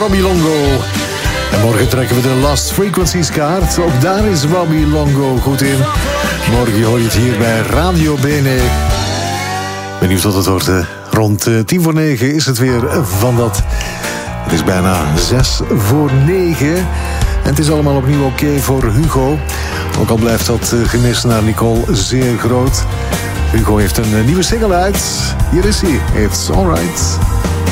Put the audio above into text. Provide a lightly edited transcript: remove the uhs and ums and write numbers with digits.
Robbie Longo. En morgen trekken we de Lost Frequencies kaart. Ook daar is Robbie Longo goed in. Morgen hoor je het hier bij Radio Bene. Benieuwd wat het wordt. Rond 8:50 is het weer van dat. Het is bijna 8:06. En het is allemaal opnieuw oké voor Hugo. Ook al blijft dat gemis naar Nicole zeer groot. Hugo heeft een nieuwe single uit. Hier is hij. It's Alright.